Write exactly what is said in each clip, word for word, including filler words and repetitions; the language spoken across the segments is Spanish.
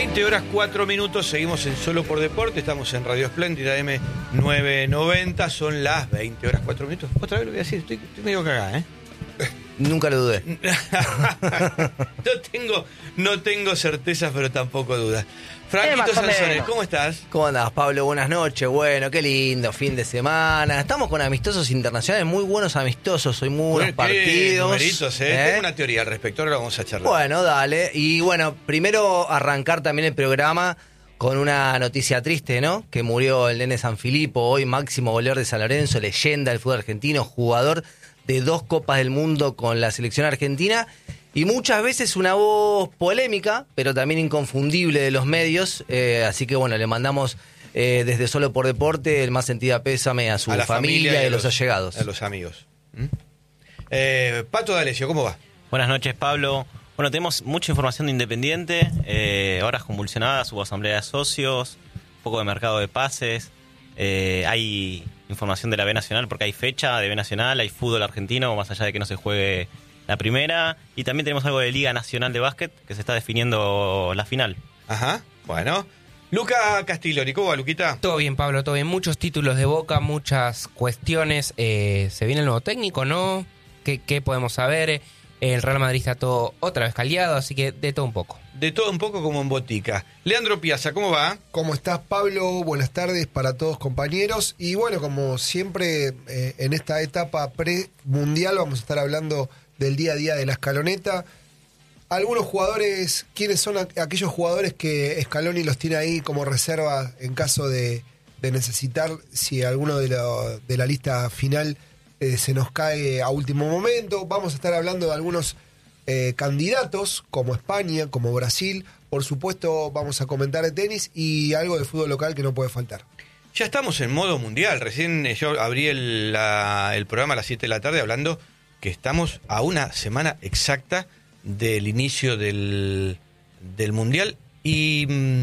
veinte horas cuatro minutos, seguimos en Solo por Deporte, estamos en Radio Espléndida eme novecientos noventa, son las veinte horas cuatro minutos. Otra vez lo voy a decir, estoy, estoy medio cagada, ¿eh? Nunca lo dudé. no, tengo, no tengo certezas, pero tampoco dudas. Franquito Sanzones, ¿cómo estás? ¿Cómo andás, Pablo? Buenas noches. Bueno, qué lindo, fin de semana. Estamos con amistosos internacionales, muy buenos amistosos, hoy muy buenos partidos. Numeritos, ¿eh? ¿eh? Tengo una teoría al respecto, ahora vamos a charlar. Bueno, dale. Y bueno, primero arrancar también el programa con una noticia triste, ¿no? Que murió el nene Sanfilippo, hoy máximo goleador de San Lorenzo, leyenda del fútbol argentino, jugador de dos Copas del Mundo con la selección argentina. Y muchas veces una voz polémica, pero también inconfundible de los medios. Eh, así que bueno, le mandamos eh, desde Solo por Deporte el más sentido pésame a su a familia, familia y a los, los allegados. A los amigos. ¿Mm? Eh, Pato D'Alessio, ¿cómo va? Buenas noches, Pablo. Bueno, tenemos mucha información de Independiente, eh, horas convulsionadas, hubo asamblea de socios, un poco de mercado de pases. Eh, hay información de la B Nacional porque hay fecha de B Nacional, hay fútbol argentino, más allá de que no se juegue la primera, y también tenemos algo de Liga Nacional de Básquet, que se está definiendo la final. Ajá, bueno. Luca Castiglioni, ¿cómo va, Luquita? Todo bien, Pablo, todo bien. Muchos títulos de Boca, muchas cuestiones. Eh, se viene el nuevo técnico, ¿no? ¿Qué, qué podemos saber? El Real Madrid está todo otra vez caldeado, así que de todo un poco. De todo un poco como en botica. Leandro Piazza, ¿cómo va? ¿Cómo estás, Pablo? Buenas tardes para todos, compañeros. Y bueno, como siempre, eh, en esta etapa pre-mundial vamos a estar hablando del día a día de la Escaloneta. Algunos jugadores, ¿quiénes son aquellos jugadores que Scaloni los tiene ahí como reserva en caso de, de necesitar, si alguno de, lo, de la lista final eh, se nos cae a último momento? Vamos a estar hablando de algunos eh, candidatos, como España, como Brasil. Por supuesto, vamos a comentar de tenis y algo de fútbol local que no puede faltar. Ya estamos en modo mundial. Recién yo abrí el, la, el programa a las siete de la tarde hablando que estamos a una semana exacta del inicio del, del Mundial. Y mmm,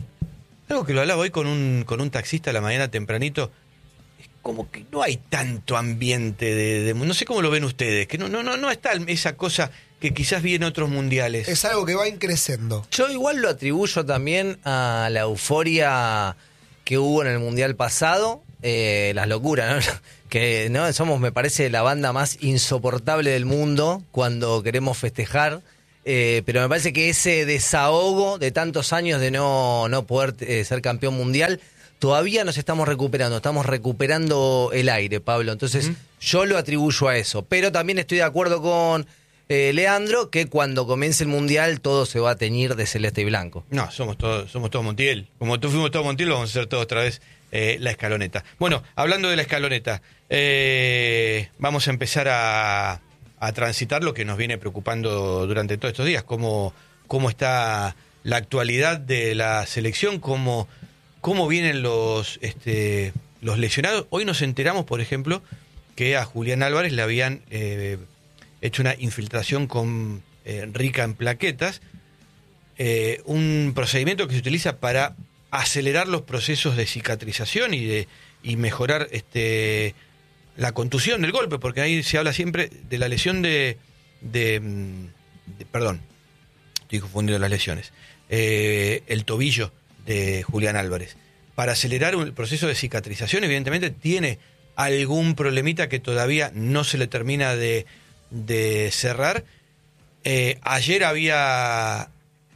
algo que lo hablaba hoy con un, con un taxista a la mañana tempranito, es como que no hay tanto ambiente de, de... No sé cómo lo ven ustedes, que no, no, no, no está esa cosa que quizás vi en otros mundiales. Es algo que va increciendo. Yo igual lo atribuyo también a la euforia que hubo en el Mundial pasado, eh, las locuras, ¿no? Que no somos, me parece, la banda más insoportable del mundo cuando queremos festejar, eh, pero me parece que ese desahogo de tantos años de no, no poder eh, ser campeón mundial, todavía nos estamos recuperando, estamos recuperando el aire, Pablo. Entonces ¿Mm? yo lo atribuyo a eso, pero también estoy de acuerdo con eh, Leandro que cuando comience el mundial todo se va a teñir de celeste y blanco. No, somos todos, somos todos Montiel. Como tú fuimos todos Montiel, vamos a ser todos otra vez eh, la Escaloneta. Bueno, hablando de la Escaloneta, Eh, vamos a empezar a, a transitar lo que nos viene preocupando durante todos estos días, cómo, cómo está la actualidad de la selección, cómo, cómo vienen los, este, los lesionados. Hoy nos enteramos, por ejemplo, que a Julián Álvarez le habían eh, hecho una infiltración con eh, rica en plaquetas, eh, un procedimiento que se utiliza para acelerar los procesos de cicatrización y, de, y mejorar este la contusión del golpe, porque ahí se habla siempre de la lesión de, de, de perdón, estoy confundiendo las lesiones, eh, el tobillo de Julián Álvarez. Para acelerar el proceso de cicatrización, evidentemente tiene algún problemita que todavía no se le termina de, de cerrar. Eh, ayer había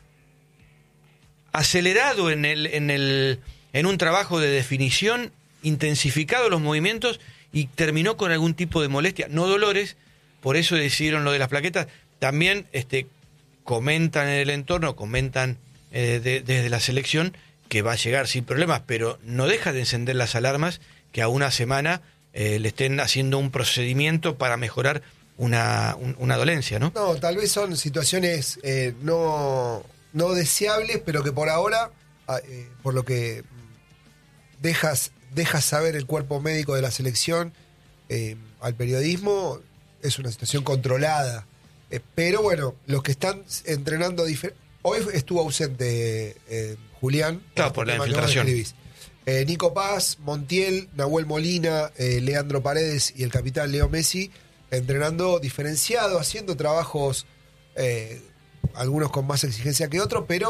acelerado en el, en el, en un trabajo de definición, intensificado los movimientos, y terminó con algún tipo de molestia, no dolores, por eso decidieron lo de las plaquetas. También este, comentan en el entorno, comentan eh, de, desde la selección que va a llegar sin problemas, pero no deja de encender las alarmas que a una semana eh, le estén haciendo un procedimiento para mejorar una, un, una dolencia, ¿no? No, tal vez son situaciones eh, no, no deseables, pero que por ahora, eh, por lo que dejas... deja saber el cuerpo médico de la selección eh, al periodismo, es una situación controlada. Eh, pero bueno, los que están entrenando... Difer- Hoy estuvo ausente eh, Julián. Claro, por la infiltración. Eh, Nico Paz, Montiel, Nahuel Molina, eh, Leandro Paredes y el capitán Leo Messi entrenando diferenciado, haciendo trabajos, eh, algunos con más exigencia que otros, pero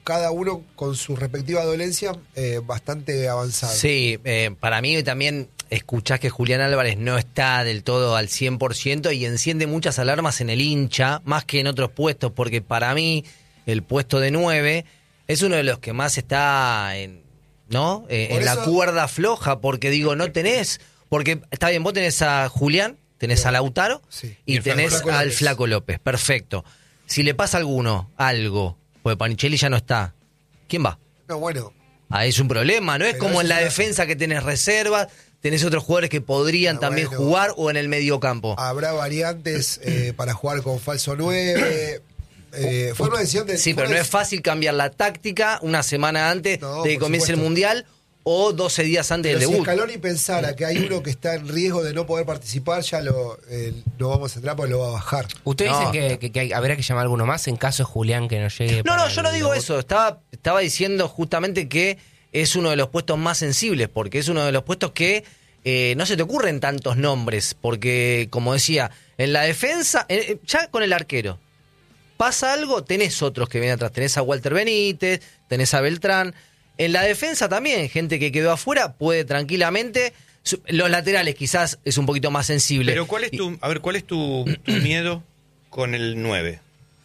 cada uno con su respectiva dolencia eh, bastante avanzada. Sí, eh, para mí también escuchás que Julián Álvarez no está del todo al cien por ciento y enciende muchas alarmas en el hincha, más que en otros puestos, porque para mí el puesto de nueve es uno de los que más está en, ¿no? Eh, en eso, la cuerda floja, porque digo, no tenés, porque está bien, vos tenés a Julián, tenés sí. a Lautaro Sí. y, Y el tenés Flaco al López. Flaco López, perfecto. Si le pasa a alguno, algo, porque Panichelli ya no está, ¿quién va? No, bueno, Ah, es un problema, no es Pero como eso en la es una- defensa que tenés reservas, tenés otros jugadores que podrían Ah, también bueno. jugar o en el mediocampo. habrá variantes eh, para jugar con falso nueve. Eh, fue una decisión de... Sí, fue pero una no es fácil cambiar la táctica una semana antes No, de que por comience el supuesto. Mundial o doce días antes Pero del si debut. Scaloni pensara que hay uno que está en riesgo de no poder participar, ya lo eh, no vamos a entrar porque lo va a bajar. Ustedes No. dicen que, que- que hay- habría que llamar a alguno más en caso de Julián que no llegue. No, para no, yo el no digo debut. eso. Estaba, estaba diciendo justamente que es uno de los puestos más sensibles, porque es uno de los puestos que eh, no se te ocurren tantos nombres, porque, como decía, en la defensa, eh, ya con el arquero, pasa algo, tenés otros que vienen atrás. Tenés a Walter Benítez, tenés a Beltrán. En la defensa también, gente que quedó afuera puede tranquilamente... su- Los laterales quizás es un poquito más sensible. Pero ¿cuál es Y- tu, a ver, ¿cuál es tu, tu miedo con el nueve?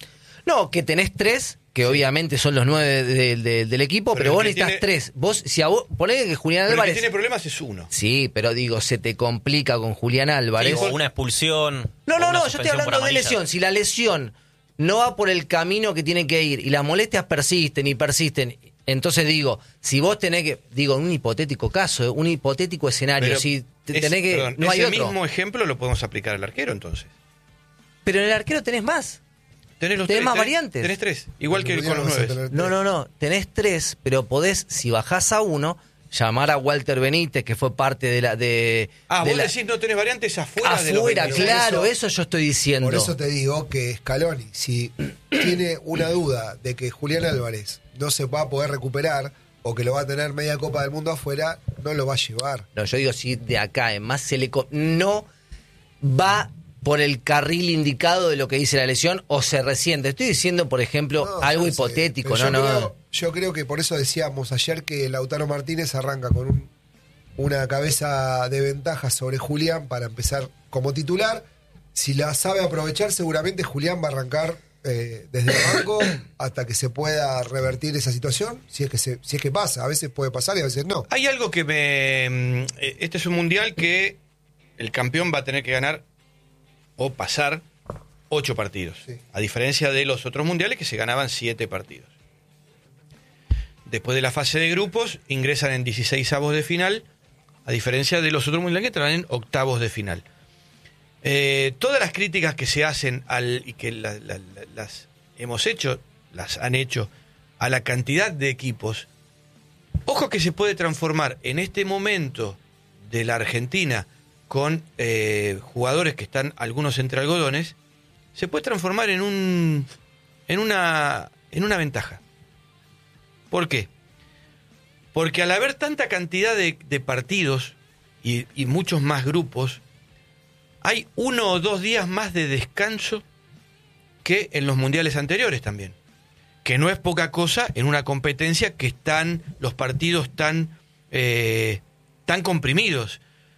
No, que tenés tres, que obviamente son los nueve de- de- del equipo, Pero pero, el vos que necesitas tiene- tres. Vos, si a vos, ponele que Julián Pero el que Álvarez... tiene problemas es uno. Sí, pero digo, se te complica con Julián Álvarez. O una expulsión. No, o no, una no, yo estoy suspensión por hablando de amarilla. lesión. Si la lesión no va por el camino que tiene que ir y las molestias persisten y persisten, entonces digo, si vos tenés que, digo, en un hipotético caso, eh, un hipotético escenario, Pero si te- es- tenés que, perdón, no hay ese otro. mismo ejemplo lo podemos aplicar al arquero entonces. Pero en el arquero tenés más. Tenés, los Tenés tres, más tenés- variantes. Tenés tres, igual que Algún con día los vas a nueve. tener No, tres. no, no, tenés tres, pero podés, si bajás a uno, llamar a Walter Benítez, que fue parte de la... De, Ah, de vos la- decís no tenés variantes afuera, de los afuera, veintidós. claro, Por eso, yo estoy diciendo. Por eso te digo que Scaloni, si tiene una duda de que Julián Álvarez no se va a poder recuperar o que lo va a tener media Copa del Mundo afuera, no lo va a llevar. No, yo digo, si de acá en más se le... co- no va por el carril indicado de lo que dice la lesión o se resiente. Estoy diciendo, por ejemplo, No, algo ya sé, hipotético, pero no, yo no. Creo, yo creo que por eso decíamos ayer que Lautaro Martínez arranca con un- una cabeza de ventaja sobre Julián para empezar como titular. Si la sabe aprovechar, seguramente Julián va a arrancar eh, desde el banco hasta que se pueda revertir esa situación, si es que se, si es que pasa. A veces puede pasar y a veces no. Hay algo que me... mm, eh, Este es un mundial que el campeón va a tener que ganar o pasar ocho partidos. Sí. A diferencia de los otros mundiales que se ganaban siete partidos. Después de la fase de grupos, ingresan en dieciseisavos de final, a diferencia de los otros mundiales que traen en octavos de final. Eh, todas las críticas que se hacen al y que la- la- la- las hemos hecho, las han hecho a la cantidad de equipos, ojo que se puede transformar en este momento de la Argentina con eh, jugadores que están algunos entre algodones, se puede transformar en un en una en una ventaja. ¿Por qué? Porque al haber tanta cantidad de, de partidos y, y muchos más grupos, hay uno o dos días más de descanso que en los mundiales anteriores también. Que no es poca cosa en una competencia que están los partidos tan, eh, tan comprimidos.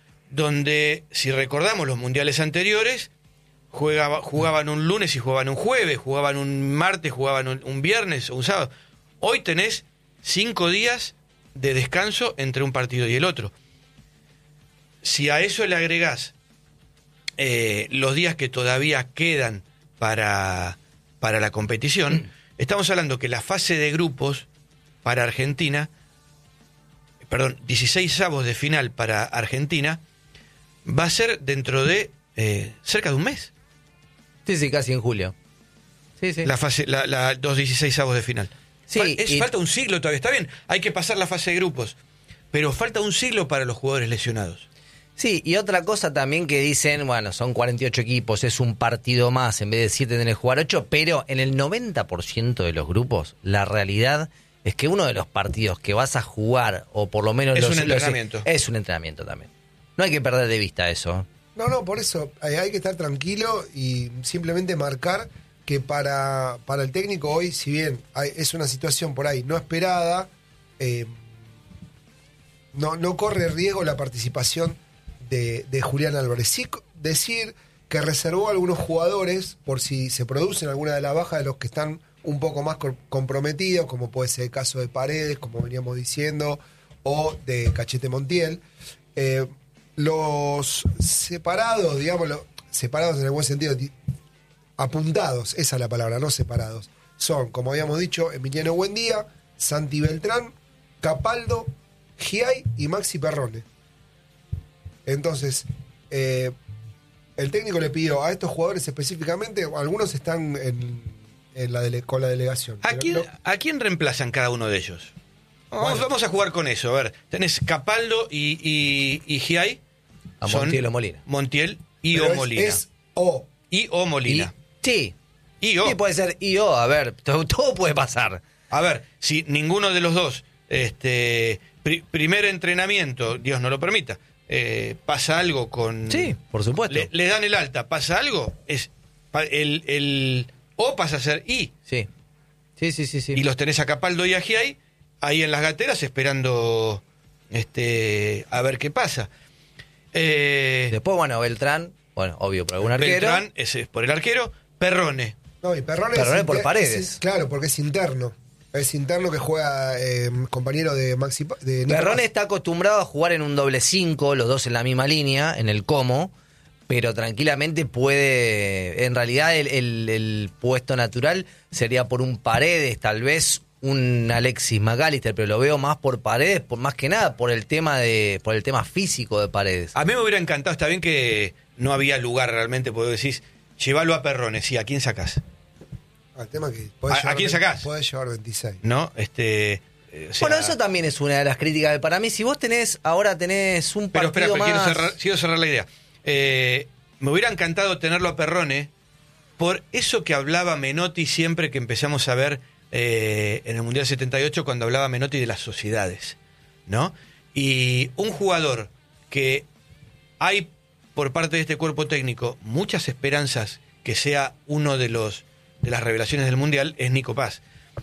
Donde, si recordamos los mundiales anteriores, jugaba, jugaban un lunes y jugaban un jueves, jugaban un martes, jugaban un, un viernes o un sábado. Hoy tenés cinco días de descanso entre un partido y el otro. Si a eso le agregás eh, los días que todavía quedan para, para la competición, estamos hablando que la fase de grupos para Argentina, perdón, dieciseisavos de final para Argentina, va a ser dentro de eh, cerca de un mes. Sí, sí, casi en julio. Sí, sí. La fase, la, la, los dieciseisavos de final. Sí, Fal- es- y- falta un siglo todavía, está bien, hay que pasar la fase de grupos, pero falta un siglo para los jugadores lesionados. Sí, y otra cosa también que dicen, bueno, son cuarenta y ocho equipos, es un partido más, en vez de siete tenés que jugar ocho, pero en el noventa por ciento de los grupos, la realidad es que uno de los partidos que vas a jugar, o por lo menos... Es los- un los- entrenamiento. es un entrenamiento también. No hay que perder de vista eso. No, no, por eso hay, hay que estar tranquilo y simplemente marcar que para, para el técnico hoy, si bien hay, es una situación por ahí no esperada, eh, no, no corre riesgo la participación de, de Julián Álvarez. Sí decir que reservó a algunos jugadores por si se producen alguna de las bajas de los que están un poco más co- comprometidos, como puede ser el caso de Paredes, como veníamos diciendo, o de Cachete Montiel. Eh, los separados, digamos, los separados en el buen sentido, di- apuntados, esa es la palabra, no separados, son, como habíamos dicho, Emiliano Buendía, Santi Beltrán, Capaldo, Giai y Maxi Perrone. Entonces, eh, el técnico le pidió a estos jugadores específicamente, algunos están en, en la dele, con la delegación. ¿A pero quién, no- ¿A quién reemplazan cada uno de ellos? Vamos, Bueno. vamos a jugar con eso. A ver, tenés Capaldo y, y, y Giai. A Son Montiel o Molina. Montiel y pero o es- Molina. Es O. Y o Molina. Y, sí. Y o. Sí, puede ser I O, a ver, todo, todo puede pasar. A ver, si ninguno de los dos, este, pri- primer entrenamiento, Dios no lo permita, eh, pasa algo con... Sí, por supuesto. Le, le dan el alta, pasa algo, es pa- el, el O pasa a ser I. Sí. Sí, sí, sí, sí. Y los tenés a Capaldo y a Giai ahí en las gateras esperando este, a ver qué pasa. Eh, Después, bueno, Beltrán, bueno, obvio, por algún arquero. Beltrán, ese es por el arquero. Perrone. No, y Perrone, Perrone es por inter- Paredes. es- claro, porque es interno. Es interno que juega eh, compañero de Maxi Pa- de Nico Perrone Paz. está acostumbrado a jugar en un doble cinco, los dos en la misma línea, en el como, pero tranquilamente puede, en realidad el, el- el puesto natural sería por un Paredes, tal vez un Alexis McAllister, pero lo veo más por Paredes, por más que nada por el tema de, por el tema físico de Paredes. A mí me hubiera encantado, está bien que no había lugar realmente, porque decís, llévalo a Perrone, sí, ¿a quién sacás? Ah, el tema que podés ¿A- a llevar quién ve- sacás? Podés llevar veintiséis. ¿No? Este, eh, o sea, Bueno, eso también es una de las críticas. Para mí, si vos tenés, ahora tenés un Pero partido espera, más... quiero cerrar, quiero cerrar la idea. Eh, me hubiera encantado tenerlo a Perrone por eso que hablaba Menotti siempre que empezamos a ver eh, en el Mundial setenta y ocho, cuando hablaba Menotti de las sociedades, ¿no? Y un jugador que hay por parte de este cuerpo técnico muchas esperanzas que sea uno de los de las revelaciones del Mundial es Nico Paz.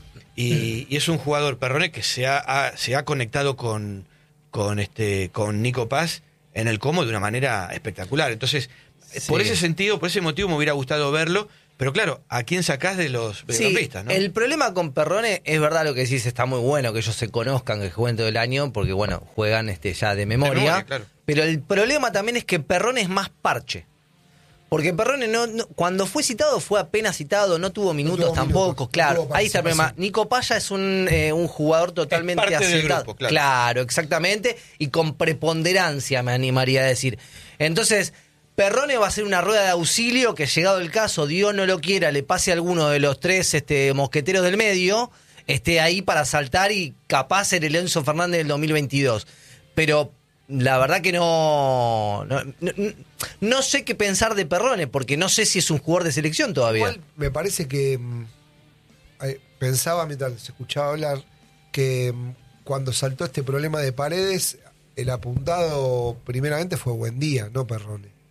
Y, y es un jugador, Perrone, que se ha, ha- se ha conectado con, con, este, con Nico Paz en el como de una manera espectacular. Entonces, Sí. por ese sentido, por ese motivo me hubiera gustado verlo. Pero claro, ¿a quién sacás de los Sí, mediocampistas, no? el problema con Perrone es verdad lo que decís, está muy bueno que ellos se conozcan, que jueguen todo el año, porque bueno, juegan este ya de memoria. memoria, claro. Pero el problema también es que Perrone es más parche. Porque Perrone no, no- cuando fue citado fue apenas citado, no tuvo minutos tuvo tampoco, minutos, no claro. tuvo Ahí está el problema. participación. Nico Paya es un, eh, un jugador totalmente parte del asentado. grupo, claro. exactamente. Y con preponderancia, me animaría a decir. Entonces, Perrone va a ser una rueda de auxilio que, llegado el caso, Dios no lo quiera, le pase a alguno de los tres este, mosqueteros del medio, esté ahí para saltar y capaz ser el Enzo Fernández del dos mil veintidós. Pero la verdad que no, no, no, no sé qué pensar de Perrone, porque no sé si es un jugador de selección todavía. Igual me parece que mm, eh, pensaba mientras se escuchaba hablar que mm, cuando saltó este problema de Paredes, el apuntado primeramente fue Buendía, no Perrone.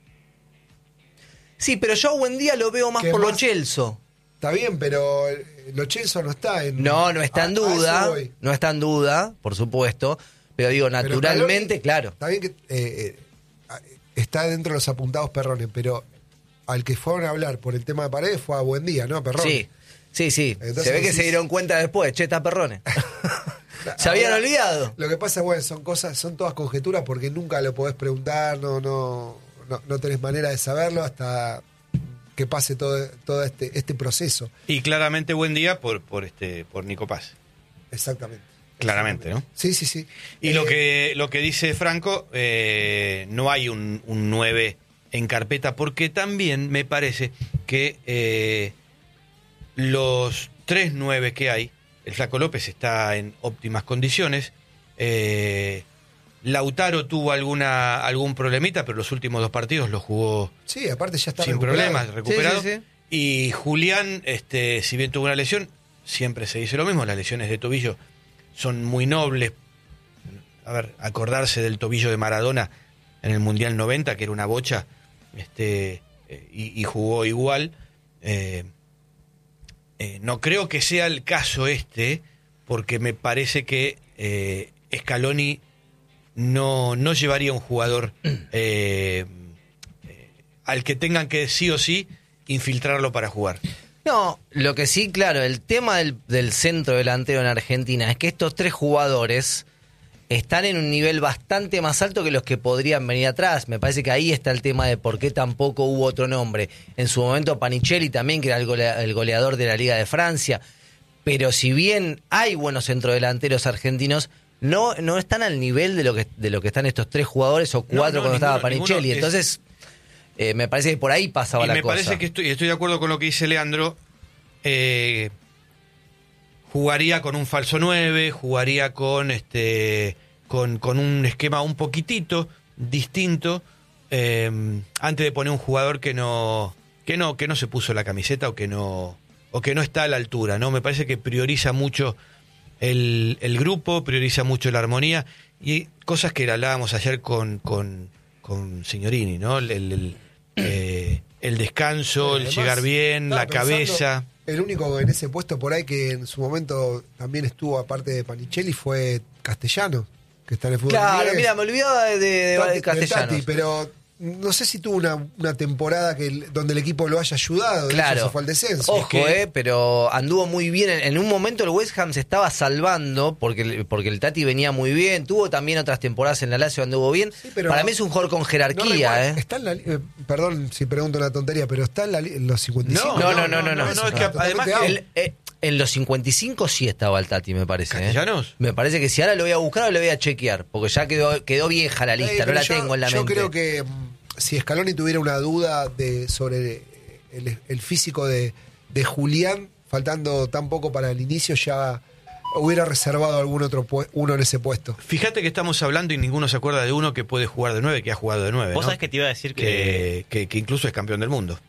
Sí, pero yo a Buendía lo veo más ¿Qué por más? lo Chelso. Está bien, pero eh, Lo Chelso no está en... No, no está en a- a eso duda, voy. no está en duda, por supuesto, pero digo, Pero naturalmente, Scaloni, claro. Está bien que eh, eh, está dentro de los apuntados Perrone, pero al que fueron a hablar por el tema de Paredes fue a Buendía, ¿no? Perrone. Sí, sí, sí. Entonces se ve que decís- se dieron cuenta después, che, está Perrone. Se habían Ahora, olvidado. Lo que pasa, bueno, son cosas, son todas conjeturas porque nunca lo podés preguntar, no, no, no, no tenés manera de saberlo hasta que pase todo, todo este, este proceso. Y claramente buen día por, por, este, por Nico Paz. Exactamente. Claramente, ¿no? Sí, sí, sí. Y Eh, lo que lo que dice Franco, eh, no hay un, un nueve en carpeta, porque también me parece que eh, los tres nueve que hay, el Flaco López está en óptimas condiciones, eh, Lautaro tuvo alguna algún problemita, pero los últimos dos partidos los jugó Sí, aparte ya está sin recuperado. problemas, recuperado. Sí, sí, sí. Y Julián, este, si bien tuvo una lesión, siempre se dice lo mismo, las lesiones de tobillo son muy nobles. A ver, acordarse del tobillo de Maradona en el Mundial noventa, que era una bocha, este, eh, y, y jugó igual. Eh, eh, no creo que sea el caso este, porque me parece que eh, Scaloni no, no llevaría un jugador eh, eh, al que tengan que sí o sí infiltrarlo para jugar. No, lo que sí, claro, el tema del, del centro delantero en Argentina es que estos tres jugadores están en un nivel bastante más alto que los que podrían venir atrás. Me parece que ahí está el tema de por qué tampoco hubo otro nombre. En su momento Panichelli también, que era el, golea, el goleador de la Liga de Francia. Pero si bien hay buenos centrodelanteros argentinos, no, no están al nivel de lo que de lo que están estos tres jugadores o cuatro No, no, cuando ninguno, estaba Panichelli. ninguno es... Entonces, eh, me parece que por ahí pasaba y la me cosa. parece que estoy, estoy de acuerdo con lo que dice Leandro. Eh, jugaría con un falso nueve, jugaría con este con, con un esquema un poquitito distinto, eh, antes de poner un jugador que no que no que no se puso la camiseta o que no o que no está a la altura, ¿no? Me parece que prioriza mucho el, el grupo, prioriza mucho la armonía y cosas que hablábamos ayer con con, con Signorini, ¿no? El, el, el, eh, el descanso, el Además, llegar bien, la estaba pensando, cabeza. El único en ese puesto por ahí que en su momento también estuvo, aparte de Panichelli, fue Castellano, que está en el fútbol Claro, inglés. mira, me olvidaba de, de, de Tati- Castellanos. de Tati, pero no sé si tuvo una, una temporada que el- donde el equipo lo haya ayudado. de hecho, Claro. se fue al descenso. Ojo, que- eh, pero anduvo muy bien. En, en un momento el West Ham se estaba salvando porque, el- porque el Tati venía muy bien. Tuvo también otras temporadas en la Lazio, anduvo bien. Sí, pero Para no- mí es un jugador con No jerarquía, recuerdo, ¿eh? está en la li- eh, perdón si pregunto una tontería, pero está en, la li- en los cincuenta y cinco. No, no, no, no, no, no, es que totalmente además out. El- eh, en los cincuenta y cinco sí estaba el Tati, me parece. ¿eh? ¿Castellanos? Me parece que si ahora lo voy a buscar o lo voy a chequear, porque ya quedó, quedó vieja la Eh, lista, no pero la yo- tengo en la yo mente. creo que mm, si Scaloni tuviera una duda de sobre el, el físico de, de Julián, faltando tan poco para el inicio, ya hubiera reservado algún otro pue- uno en ese puesto. Fíjate que estamos hablando y ninguno se acuerda de uno que puede jugar de nueve, que ha jugado de nueve. Vos ¿no? sabés que te iba a decir que... que, que, que incluso es campeón del mundo.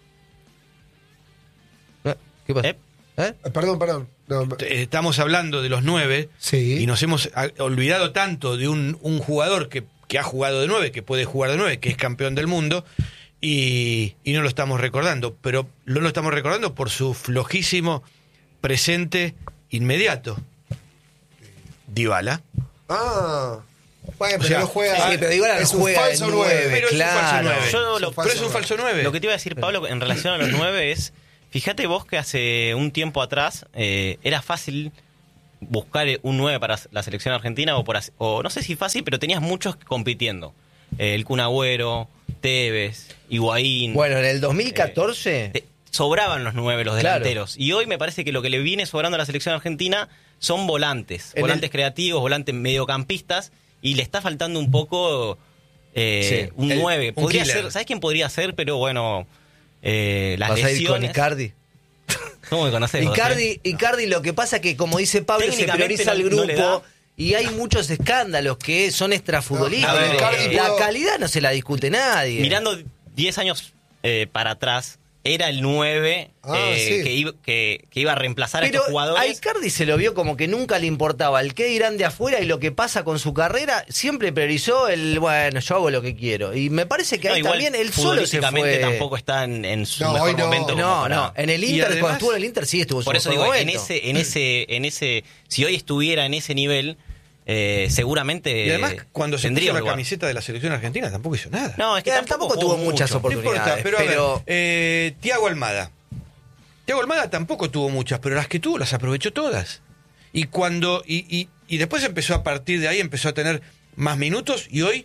¿Eh? ¿Qué pasa? ¿Eh? ¿Eh? Eh, Perdón, perdón. No, me- Eh, Estamos hablando de los nueve Sí. y nos hemos ah, olvidado tanto de un, un jugador que, que ha jugado de nueve, que puede jugar de nueve, que es campeón del mundo, y, y no lo estamos recordando. Pero no lo estamos recordando por su flojísimo presente inmediato. Dybala. Ah. Bueno, pero sea, no juega. sí, pero Dybala no es un juega de falso nueve, nueve. Pero es un claro. falso nueve. Yo Es lo- un Pero es un falso nueve. Lo que te iba a decir, Pablo, en relación a los nueve es, fíjate vos que hace un tiempo atrás eh, era fácil buscar un nueve para la selección argentina, o, por, as- o no sé si fácil, pero tenías muchos compitiendo. Eh, el Kun Agüero, Tevez, Higuaín. Bueno, en el dos mil catorce... Te- sobraban los nueve, los Claro. delanteros. Y hoy me parece que lo que le viene sobrando a la selección argentina son volantes. En volantes el- creativos, volantes mediocampistas. Y le está faltando un poco eh, Sí, un el- nueve. un Podría killer. ser, ¿sabes quién podría ser? Pero bueno, eh, las ¿Vas a ir con lesiones. Icardi? ¿Cómo me conocés vos, eh? Icardi, Icardi, lo que pasa que, como dice Pablo, se Técnicamente prioriza el no- no le grupo da. y hay muchos escándalos que son extrafutbolísticos. No, a ver, Icardi la pudo- calidad no se la discute nadie. Mirando diez años eh, para atrás, era el nueve Ah, eh, sí. que, iba, que, que iba a reemplazar a Pero estos a jugadores. Icardi se lo vio como que nunca le importaba el qué dirán de afuera y lo que pasa con su carrera. Siempre priorizó el, bueno, yo hago lo que quiero. Y me parece que No, ahí igual, también él solo se futbolísticamente fue. tampoco está en, en su No, mejor hoy no. momento. como No, para- no. En el Y Inter, además- cuando estuvo en el Inter, sí estuvo en Por su eso mejor digo, en momento. ese, en ese, en ese, si hoy estuviera en ese nivel, eh, seguramente Y además, cuando se tendría puso la un lugar. camiseta de la selección argentina, tampoco hizo nada. No, es que Que tampoco, tampoco tuvo jugó muchas mucho. No importa, oportunidades, pero, a pero- ver, eh, Thiago Almada. Thiago Almada tampoco tuvo muchas, pero las que tuvo las aprovechó todas. Y cuando y, y, y después empezó a partir de ahí, empezó a tener más minutos y hoy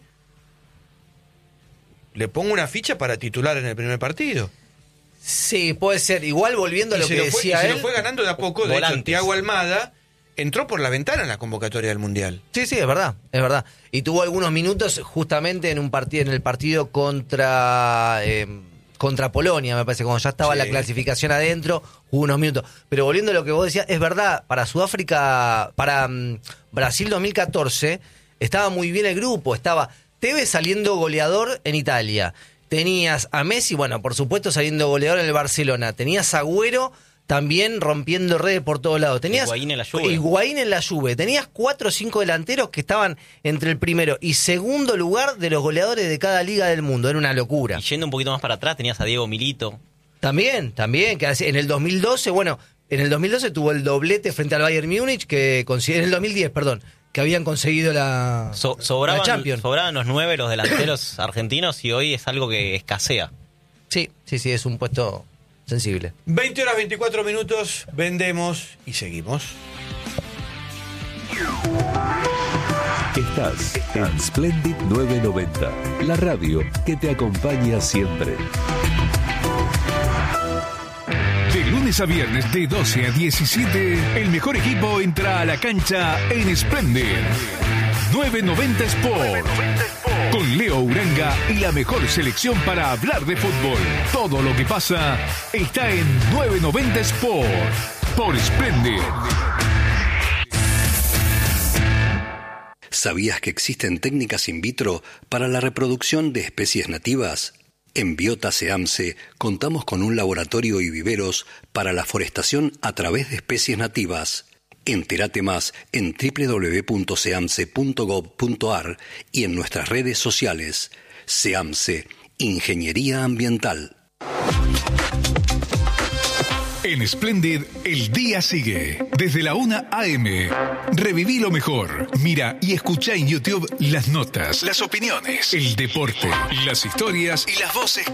le pongo una ficha para titular en el primer partido. Sí, puede ser. Igual volviendo a Y lo se, que lo fue, y decía se él. lo fue ganando de a poco. De hecho, Volantes. Thiago Almada entró por la ventana en la convocatoria del Mundial. Sí, sí, es verdad, es verdad. Y tuvo algunos minutos justamente en un partido, en el partido contra eh, contra Polonia, me parece, cuando ya estaba Sí. la clasificación adentro, hubo unos minutos. Pero volviendo a lo que vos decías, es verdad, para Sudáfrica, para mm, Brasil dos mil catorce, estaba muy bien el grupo, estaba Tevez saliendo goleador en Italia. Tenías a Messi, bueno, por supuesto saliendo goleador en el Barcelona. Tenías a Agüero también rompiendo redes por todos lados. Tenías Higuaín en la Juve. Higuaín en la Juve. Tenías cuatro o cinco delanteros que estaban entre el primero y segundo lugar de los goleadores de cada liga del mundo. Era una locura. Y yendo un poquito más para atrás, tenías a Diego Milito. También, también, que hace- en el dos mil doce, bueno, En el dos mil doce tuvo el doblete frente al Bayern Múnich, que consigue- en el dos mil diez, perdón, que habían conseguido la, So- la sobraban, Champions. sobraban los nueve los delanteros argentinos y hoy es algo que escasea. Sí, sí, sí, es un puesto sensible. veinte horas veinticuatro minutos, vendemos y seguimos. Estás en Splendid novecientos noventa, la radio que te acompaña siempre. De lunes a viernes de doce a diecisiete, el mejor equipo entra a la cancha en Splendid novecientos noventa Sport. Con Leo Uranga y la mejor selección para hablar de fútbol. Todo lo que pasa está en novecientos noventa Sport por Splendid. ¿Sabías que existen técnicas in vitro para la reproducción de especies nativas? En Biota SEAMSE contamos con un laboratorio y viveros para la forestación a través de especies nativas. Entérate más en doble u doble u doble u punto seamse punto gov punto ar y en nuestras redes sociales. SEAMSE, Ingeniería Ambiental. En Splendid, el día sigue. Desde la una a eme. Reviví lo mejor. Mira y escucha en YouTube las notas, las opiniones, el deporte, las historias y las voces